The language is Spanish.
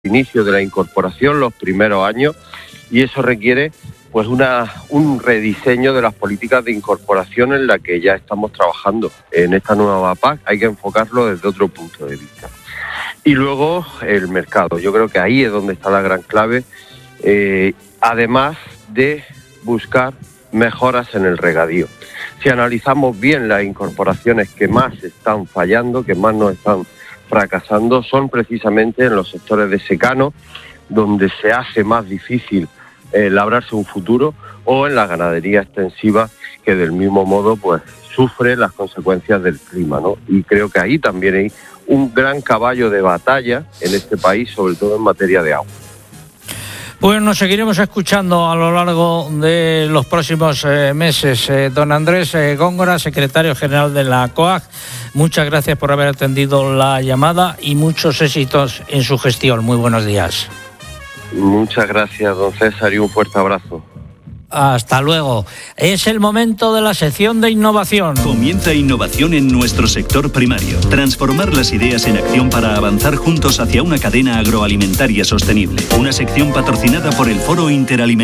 inicio de la incorporación, los primeros años, y eso requiere pues un rediseño de las políticas de incorporación en la que ya estamos trabajando. En esta nueva PAC hay que enfocarlo desde otro punto de vista. Y luego el mercado, yo creo que ahí es donde está la gran clave, además de buscar mejoras en el regadío. Si analizamos bien las incorporaciones que más están fallando, que más nos están fracasando, son precisamente en los sectores de secano, donde se hace más difícil labrarse un futuro, o en la ganadería extensiva, que del mismo modo pues sufre las consecuencias del clima, ¿no? Y creo que ahí también hay un gran caballo de batalla en este país, sobre todo en materia de agua. Pues nos seguiremos escuchando a lo largo de los próximos meses. Don Andrés Góngora, secretario general de la COAG, muchas gracias por haber atendido la llamada y muchos éxitos en su gestión. Muy buenos días. Muchas gracias, don César, y un fuerte abrazo. Hasta luego. Es el momento de la sección de innovación. Comienza innovación en nuestro sector primario. Transformar las ideas en acción para avanzar juntos hacia una cadena agroalimentaria sostenible. Una sección patrocinada por el Foro Interalimentario